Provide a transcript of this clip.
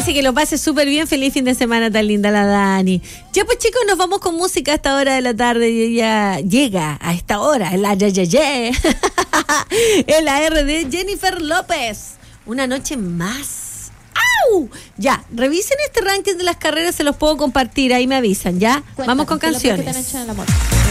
dice que lo pase súper bien. Feliz fin de semana, tan linda la Dani. Ya pues chicos, nos vamos con música a esta hora de la tarde y ella llega a esta hora, en la en la R de Jennifer López. Una noche más. ¡Au! Ya, revisen este ranking de las carreras, se los puedo compartir, ahí me avisan, ¿ya? Cuéntanos, vamos con ¿qué es lo peor que canciones. te han hecho en el amor?